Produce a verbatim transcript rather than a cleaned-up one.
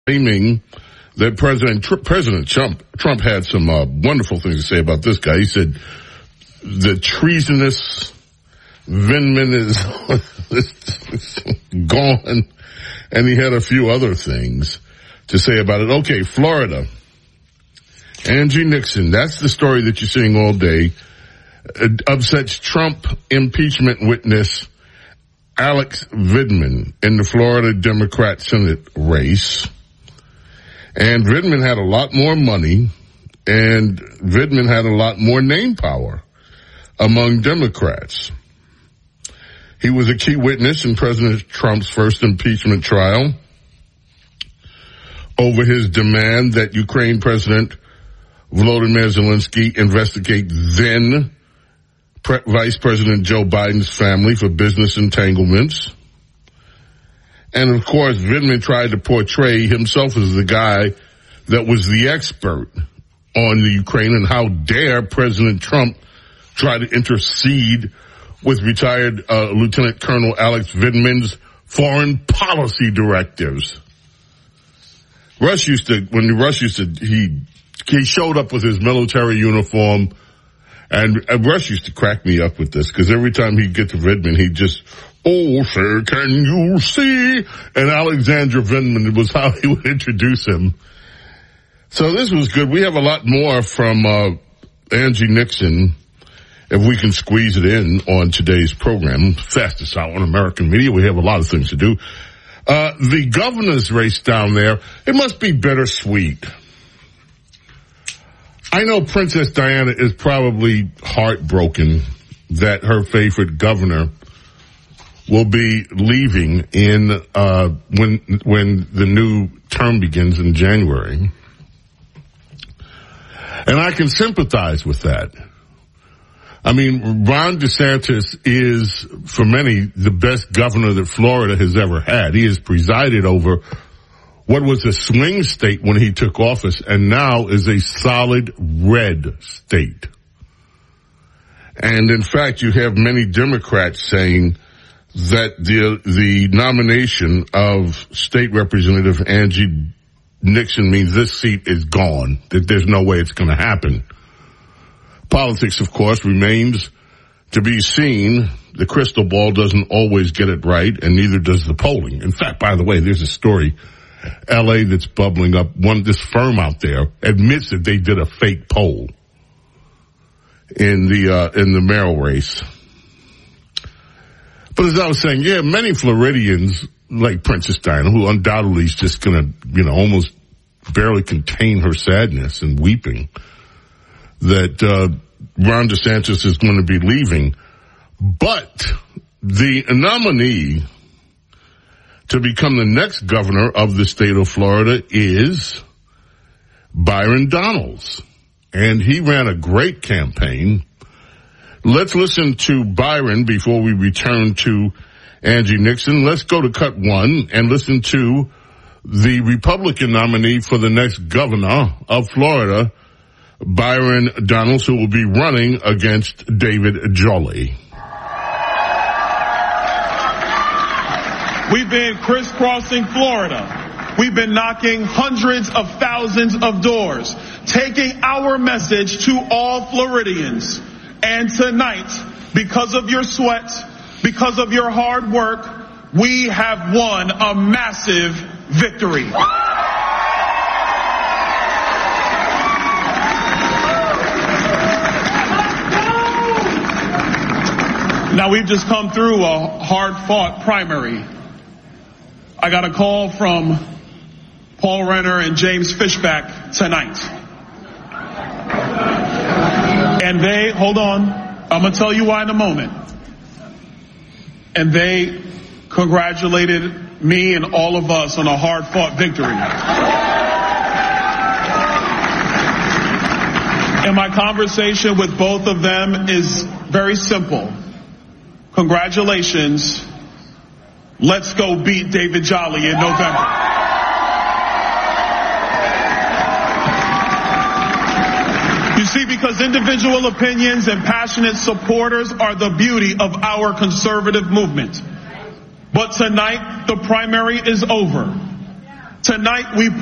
claiming that President Tr- President Trump Trump had some uh, wonderful things to say about this guy. He said the treasonous Vindman is gone, and he had a few other things to say about it. Okay, Florida. Angie Nixon, that's the story that you're seeing all day. Uh, upsets Trump impeachment witness Alex Vindman in the Florida Democrat Senate race. And Vindman had a lot more money, and Vindman had a lot more name power among Democrats. He was a key witness in President Trump's first impeachment trial over his demand that Ukraine President Volodymyr Zelensky investigate then Pre- Vice President Joe Biden's family for business entanglements. And of course, Vindman tried to portray himself as the guy that was the expert on the Ukraine, and how dare President Trump try to intercede with retired uh, Lieutenant Colonel Alex Vindman's foreign policy directives. Rush used to, when Rush used to, he, he showed up with his military uniform, and, and Rush used to crack me up with this, because every time he'd get to Vindman, he'd just, "Oh, sir, can you see?" And Alexander Vindman was how he would introduce him. So this was good. We have a lot more from uh, Angie Nixon, if we can squeeze it in on today's program. Fastest hour on American media. We have a lot of things to do. Uh, the governor's race down there, it must be bittersweet. I know Princess Diana is probably heartbroken that her favorite governor will be leaving in uh when when the new term begins in January. And I can sympathize with that. I mean, Ron DeSantis is, for many, the best governor that Florida has ever had. He has presided over what was a swing state when he took office, and now is a solid red state. And in fact, you have many Democrats saying that the the nomination of State Representative Angie Nixon means this seat is gone, that there's no way it's going to happen. Politics, of course, remains to be seen. The crystal ball doesn't always get it right, and neither does the polling. In fact, by the way, there's a story, L A, that's bubbling up. One, this firm out there admits that they did a fake poll in the uh, in the mayoral race. But as I was saying, yeah, many Floridians, like Princess Diana, who undoubtedly is just going to, you know, almost barely contain her sadness and weeping, that uh, Ron DeSantis is going to be leaving. But the nominee to become the next governor of the state of Florida is Byron Donalds. And he ran a great campaign. Let's listen to Byron before we return to Angie Nixon. Let's go to cut one and listen to the Republican nominee for the next governor of Florida, Byron Donalds, who will be running against David Jolly. We've been crisscrossing Florida. We've been knocking hundreds of thousands of doors, taking our message to all Floridians. And tonight, because of your sweat, because of your hard work, we have won a massive victory. Now, we've just come through a hard-fought primary. I got a call from Paul Renner and James Fishback tonight. And they, hold on, I'm going to tell you why in a moment. And they congratulated me and all of us on a hard-fought victory. And my conversation with both of them is very simple. Congratulations. Let's go beat David Jolly in November. You see, because individual opinions and passionate supporters are the beauty of our conservative movement. But tonight, the primary is over. Tonight we